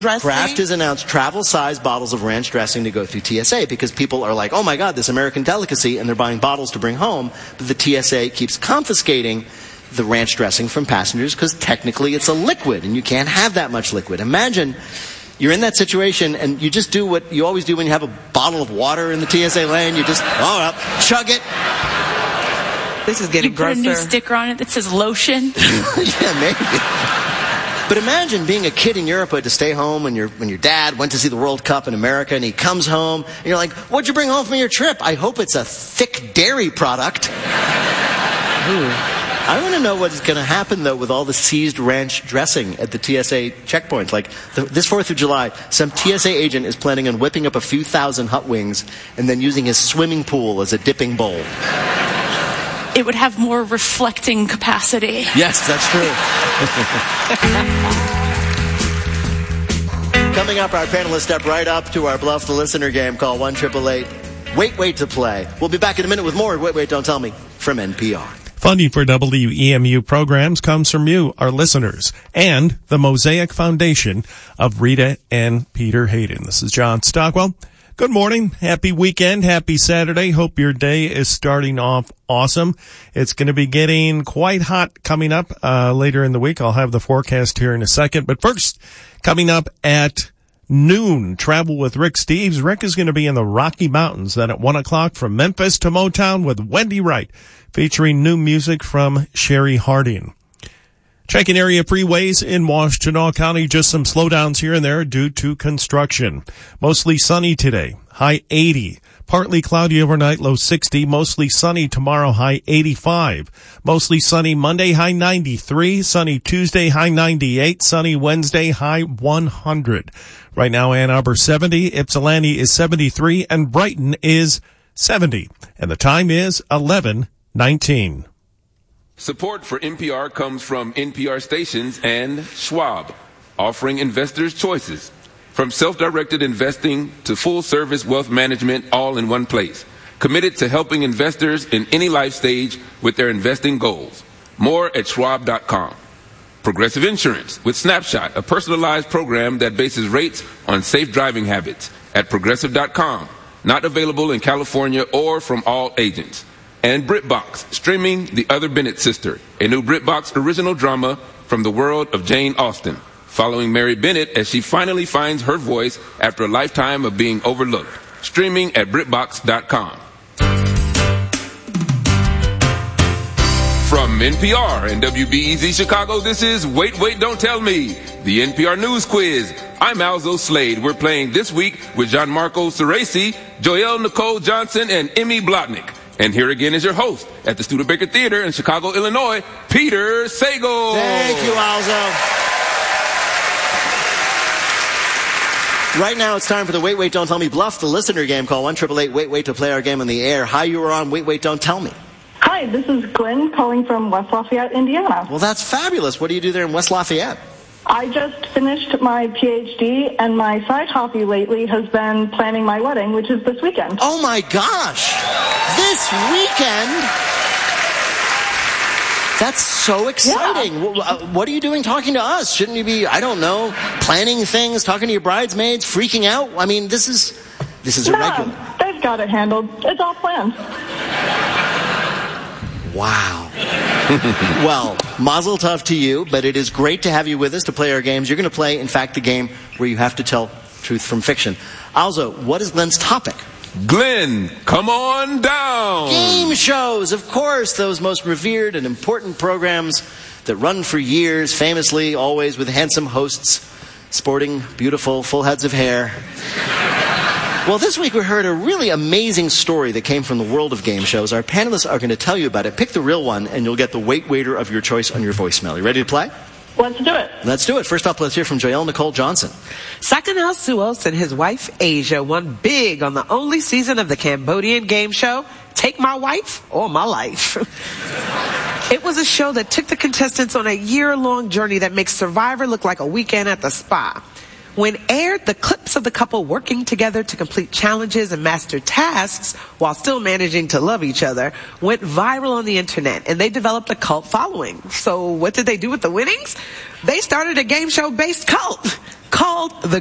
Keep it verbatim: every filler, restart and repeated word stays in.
dressing? Kraft has announced travel-sized bottles of ranch dressing to go through T S A because people are like, oh my God, this American delicacy, and they're buying bottles to bring home. But the T S A keeps confiscating the ranch dressing from passengers because technically it's a liquid and you can't have that much liquid. Imagine you're in that situation and you just do what you always do when you have a bottle of water in the T S A lane. You just, oh, up, chug it. This is getting you put grosser. a new sticker on it that says lotion. Yeah, maybe. But imagine being a kid in Europe who had to stay home when your when your dad went to see the World Cup in America and he comes home and you're like, what'd you bring home from your trip? I hope it's a thick dairy product. Ooh. I want to know what's going to happen, though, with all the seized ranch dressing at the T S A checkpoints. Like, the, this fourth of July, some T S A agent is planning on whipping up a few thousand hot wings and then using his swimming pool as a dipping bowl. It would have more reflecting capacity. Yes, that's true. Coming up, our panelists step right up to our Bluff the Listener game. Call one eight eight eight wait wait to play. We'll be back in a minute with more Wait, Wait, Don't Tell Me from N P R. Funding for W E M U programs comes from you, our listeners, and the Mosaic Foundation of Rita and Peter Hayden. This is John Stockwell. Good morning. Happy weekend. Happy Saturday. Hope your day is starting off awesome. It's going to be getting quite hot coming up uh, later in the week. I'll have the forecast here in a second. But first, coming up at noon, Travel with Rick Steves. Rick is going to be in the Rocky Mountains. Then at one o'clock, from Memphis to Motown with Wendy Wright, featuring new music from Sherry Harding. Checking area freeways in Washtenaw County. Just some slowdowns here and there due to construction. Mostly sunny today. High eighty. Partly cloudy overnight, low sixty. Mostly sunny tomorrow, high eighty-five. Mostly sunny Monday, high ninety-three. Sunny Tuesday, high ninety-eight. Sunny Wednesday, high one hundred. Right now, Ann Arbor seventy. Ypsilanti is seventy-three. And Brighton is seventy. And the time is eleven nineteen. Support for N P R comes from N P R stations and Schwab, offering investors choices. From self-directed investing to full-service wealth management, all in one place. Committed to helping investors in any life stage with their investing goals. More at schwab dot com. Progressive Insurance with Snapshot, a personalized program that bases rates on safe driving habits at progressive dot com. Not available in California or from all agents. And BritBox, streaming The Other Bennett Sister, a new BritBox original drama from the world of Jane Austen, following Mary Bennett as she finally finds her voice after a lifetime of being overlooked. Streaming at brit box dot com. From N P R and W B E Z Chicago, this is Wait, Wait, Don't Tell Me, the N P R News Quiz. I'm Alzo Slade. We're playing this week with Gianmarco Ceresi, Joelle Nicole Johnson, and Emmy Blotnick. And here again is your host at the Studebaker Theater in Chicago, Illinois, Peter Sagal. Thank you, Alzo. Right now, it's time for the Wait, Wait, Don't Tell Me Bluff the Listener game. Call one eight eight eight wait wait to play our game on the air. Hi, you are on Wait, Wait, Don't Tell Me. Hi, this is Glenn calling from West Lafayette, Indiana. Well, that's fabulous. What do you do there in West Lafayette? I just finished my P H D, and my side hobby lately has been planning my wedding, which is this weekend. Oh, my gosh. This weekend? That's so exciting. Yeah. What are you doing talking to us? Shouldn't you be, I don't know, planning things, talking to your bridesmaids, freaking out? I mean, this is this is no, irregular. They've got it handled. It's all planned. Wow. Well, mazel tov to you, but it is great to have you with us to play our games. You're going to play, in fact, the game where you have to tell truth from fiction. Alzo, what is Glenn's topic? Glenn, come on down. Game shows, of course, those most revered and important programs that run for years, famously, always with handsome hosts, sporting beautiful, full heads of hair. Well, this week we heard a really amazing story that came from the world of game shows. Our panelists are going to tell you about it. Pick the real one, and you'll get the wait waiter of your choice on your voicemail. You ready to play? Let's do it. Let's do it. First up, let's hear from Joelle Nicole Johnson. Sakanal Suos and his wife Asia won big on the only season of the Cambodian game show, Take My Wife or My Life. It was a show that took the contestants on a year-long journey that makes Survivor look like a weekend at the spa. When aired, the clips of the couple working together to complete challenges and master tasks while still managing to love each other went viral on the internet, and they developed a cult following. So what did they do with the winnings? They started a game show-based cult. called the